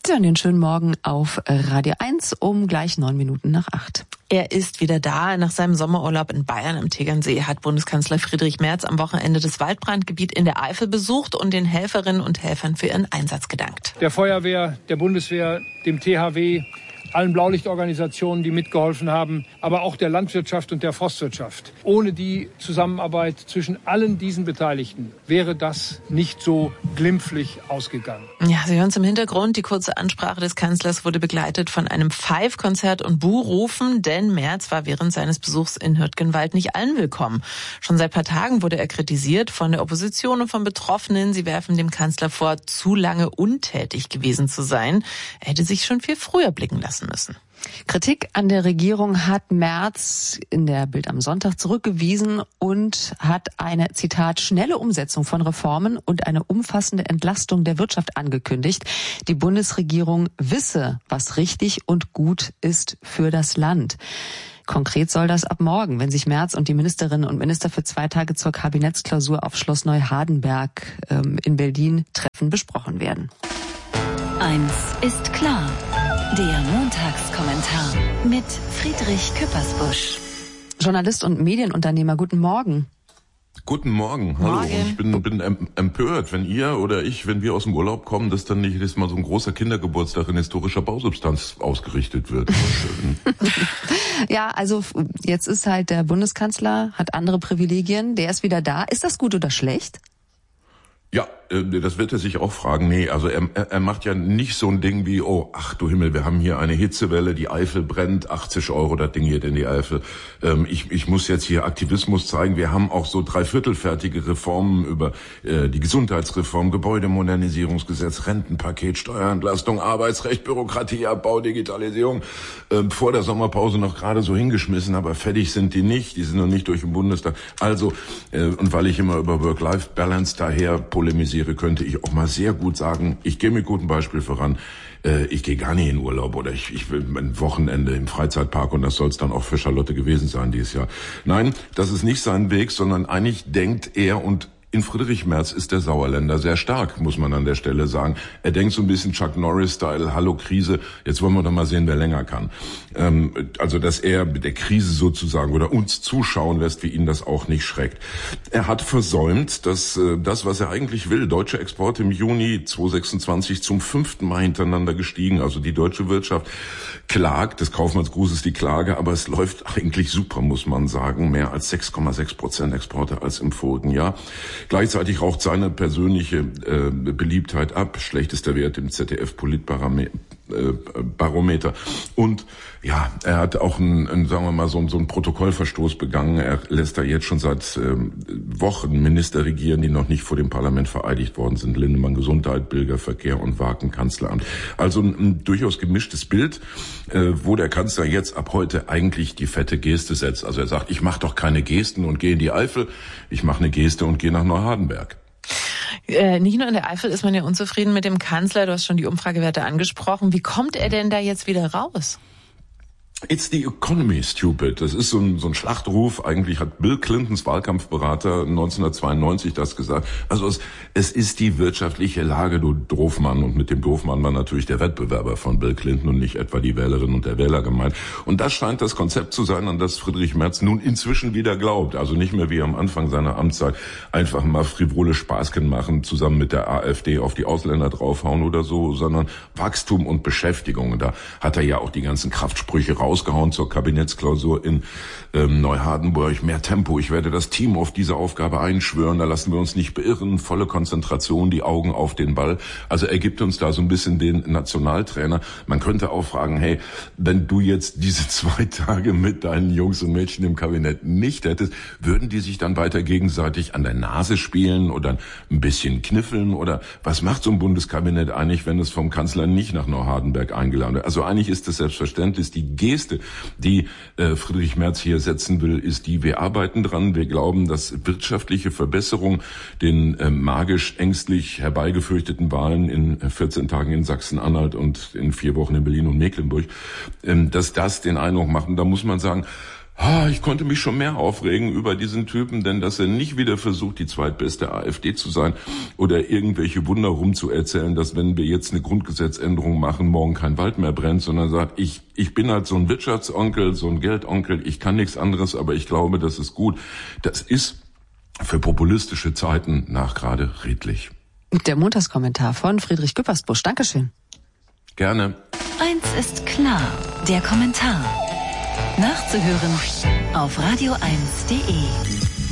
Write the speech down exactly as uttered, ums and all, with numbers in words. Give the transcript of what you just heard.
Sie hören den schönen Morgen auf Radio eins um gleich neun Minuten nach acht. Er ist wieder da. Nach seinem Sommerurlaub in Bayern am Tegernsee hat Bundeskanzler Friedrich Merz am Wochenende das Waldbrandgebiet in der Eifel besucht und den Helferinnen und Helfern für ihren Einsatz gedankt. Der Feuerwehr, der Bundeswehr, dem T H W, allen Blaulichtorganisationen, die mitgeholfen haben, aber auch der Landwirtschaft und der Forstwirtschaft. Ohne die Zusammenarbeit zwischen allen diesen Beteiligten wäre das nicht so glimpflich ausgegangen. Ja, Sie hören es im Hintergrund. Die kurze Ansprache des Kanzlers wurde begleitet von einem Pfeifkonzert und Buhrufen, denn Merz war während seines Besuchs in Hürtgenwald nicht allen willkommen. Schon seit ein paar Tagen wurde er kritisiert von der Opposition und von Betroffenen. Sie werfen dem Kanzler vor, zu lange untätig gewesen zu sein. Er hätte sich schon viel früher blicken lassen müssen. Kritik an der Regierung hat Merz in der Bild am Sonntag zurückgewiesen und hat eine, Zitat, schnelle Umsetzung von Reformen und eine umfassende Entlastung der Wirtschaft angekündigt. Die Bundesregierung wisse, was richtig und gut ist für das Land. Konkret soll das ab morgen, wenn sich Merz und die Ministerinnen und Minister für zwei Tage zur Kabinettsklausur auf Schloss Neuhardenberg ähm, in Berlin treffen, besprochen werden. Eins ist klar. Der Montagskommentar mit Friedrich Küppersbusch. Journalist und Medienunternehmer, guten Morgen. Guten Morgen, hallo. Morgen. Und ich bin, bin empört, wenn ihr oder ich, wenn wir aus dem Urlaub kommen, dass dann nicht jedes Mal so ein großer Kindergeburtstag in historischer Bausubstanz ausgerichtet wird. Ja, also jetzt ist halt der Bundeskanzler, hat andere Privilegien, der ist wieder da. Ist das gut oder schlecht? Ja, das wird er sich auch fragen. Nee, also er, er macht ja nicht so ein Ding wie, oh, ach du Himmel, wir haben hier eine Hitzewelle, die Eifel brennt, achtzig Euro, das Ding geht in die Eifel. Ähm, ich, ich muss jetzt hier Aktivismus zeigen. Wir haben auch so dreiviertelfertige Reformen über äh, die Gesundheitsreform, Gebäudemodernisierungsgesetz, Rentenpaket, Steuerentlastung, Arbeitsrecht, Bürokratieabbau, Digitalisierung äh, vor der Sommerpause noch gerade so hingeschmissen, aber fertig sind die nicht. Die sind noch nicht durch den Bundestag. Also, äh, und weil ich immer über Work-Life-Balance daher polemisiere, könnte ich auch mal sehr gut sagen, ich gehe mit gutem Beispiel voran, äh, ich gehe gar nicht in Urlaub oder ich, ich will ein Wochenende im Freizeitpark und das soll es dann auch für Charlotte gewesen sein dieses Jahr. Nein, das ist nicht sein Weg, sondern eigentlich denkt er und in Friedrich Merz ist der Sauerländer sehr stark, muss man an der Stelle sagen. Er denkt so ein bisschen Chuck Norris-Style, hallo Krise, jetzt wollen wir doch mal sehen, wer länger kann. Ähm, also, dass er mit der Krise sozusagen oder uns zuschauen lässt, wie ihn das auch nicht schreckt. Er hat versäumt, dass äh, das, was er eigentlich will, deutsche Exporte im Juni zweitausendsechsundzwanzig zum fünften Mal hintereinander gestiegen. Also die deutsche Wirtschaft klagt, des Kaufmannsgrußes die Klage, aber es läuft eigentlich super, muss man sagen. Mehr als sechs Komma sechs Prozent Exporte als im vorigen Jahr. Gleichzeitig raucht seine persönliche äh, Beliebtheit ab. Schlechtester Wert im Z D F-Politbarometer. Und ja, er hat auch einen, einen sagen wir mal, so, so einen Protokollverstoß begangen. Er lässt da jetzt schon seit ähm, Wochen Minister regieren, die noch nicht vor dem Parlament vereidigt worden sind. Lindemann Gesundheit, Bilger Verkehr und Wagen Kanzleramt. Also ein, ein durchaus gemischtes Bild, äh, wo der Kanzler jetzt ab heute eigentlich die fette Geste setzt. Also er sagt, ich mache doch keine Gesten und gehe in die Eifel. Ich mache eine Geste und gehe nach Neuhardenberg. Äh, nicht nur in der Eifel ist man ja unzufrieden mit dem Kanzler. Du hast schon die Umfragewerte angesprochen. Wie kommt er denn da jetzt wieder raus? It's the economy, stupid. Das ist so ein, so ein Schlachtruf. Eigentlich hat Bill Clintons Wahlkampfberater neunzehnhundertzweiundneunzig das gesagt. Also es, es ist die wirtschaftliche Lage, du Doofmann. Und mit dem Doofmann war natürlich der Wettbewerber von Bill Clinton und nicht etwa die Wählerinnen und der Wähler gemeint. Und das scheint das Konzept zu sein, an das Friedrich Merz nun inzwischen wieder glaubt. Also nicht mehr wie am Anfang seiner Amtszeit einfach mal frivole Spaßchen machen, zusammen mit der AfD auf die Ausländer draufhauen oder so, sondern Wachstum und Beschäftigung. Und da hat er ja auch die ganzen Kraftsprüche raus ausgehauen zur Kabinettsklausur in ähm, Neuhardenburg. Mehr Tempo. Ich werde das Team auf diese Aufgabe einschwören. Da lassen wir uns nicht beirren. Volle Konzentration, die Augen auf den Ball. Also er gibt uns da so ein bisschen den Nationaltrainer. Man könnte auch fragen, hey, wenn du jetzt diese zwei Tage mit deinen Jungs und Mädchen im Kabinett nicht hättest, würden die sich dann weiter gegenseitig an der Nase spielen oder ein bisschen kniffeln? Oder was macht so ein Bundeskabinett eigentlich, wenn es vom Kanzler nicht nach Neuhardenberg eingeladen wird? Also eigentlich ist es selbstverständlich, die Geste, die äh, Friedrich Merz hier setzen will, ist die, wir arbeiten dran. Wir glauben, dass wirtschaftliche Verbesserung den äh, magisch ängstlich herbeigefürchteten Wahlen in vierzehn Tagen in Sachsen-Anhalt und in vier Wochen in Berlin und Mecklenburg, äh, dass das den Eindruck macht. Und da muss man sagen, Ah, ich konnte mich schon mehr aufregen über diesen Typen, denn dass er nicht wieder versucht, die zweitbeste AfD zu sein oder irgendwelche Wunder rumzuerzählen, dass wenn wir jetzt eine Grundgesetzänderung machen, morgen kein Wald mehr brennt, sondern sagt, ich ich bin halt so ein Wirtschaftsonkel, so ein Geldonkel, ich kann nichts anderes, aber ich glaube, das ist gut. Das ist für populistische Zeiten nachgerade redlich. Der Montagskommentar von Friedrich Küppersbusch. Dankeschön. Gerne. Eins ist klar, der Kommentar. Nachzuhören auf radio eins punkt de.